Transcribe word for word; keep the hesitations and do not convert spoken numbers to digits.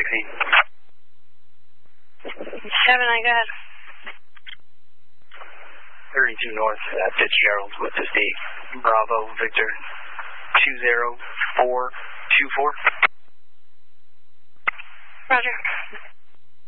eight. seven nine, go ahead. thirty-two north at Fitzgerald with this date. Bravo, Victor, two zero four two four. Roger.